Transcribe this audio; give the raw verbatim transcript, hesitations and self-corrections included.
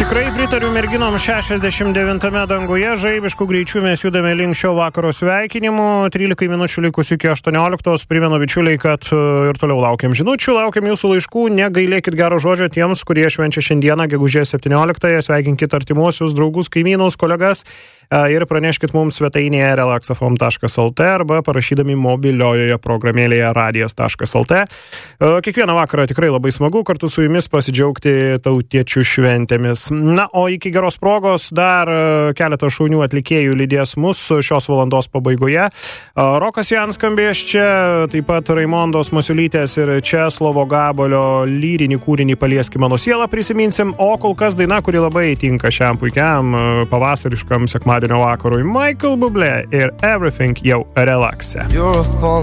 Tikrai pritariu merginom šešiasdešimt devintame danguje, žaibiškų greičių mes judame link šio vakaro sveikinimų, trylika minučių likus iki aštuonioliktos, primenu bičiuliai, kad ir toliau laukiam žinučių, laukiam jūsų laiškų, negailėkit gero žodžio tiems, kurie švenčia šiandieną, gegužės septynioliktąją, sveikinkit artimuosius, draugus, kaimynus, kolegas ir praneškit mums svetainėje relaxafm taškas lt arba parašydami mobiliojoje programėlėje radijas taškas lt. Kiekvieną vakarą tikrai labai smagu kartu su jumis pasidžiaugti tautiečių šventėmis. Na, o iki geros progos dar keletą šaunių atlikėjų lydės mus šios valandos pabaigoje. Rokas Jans skambės čia, taip pat Raimondos Masiulytės ir Česlovo Gabalio lyrinį kūrinį Palieski mano sielą prisiminsim, o kol kas daina, kuri labai tinka šiam puikiam pavasariškam sekmadienio vakarui, Michael Bublé ir Everything jau relakse.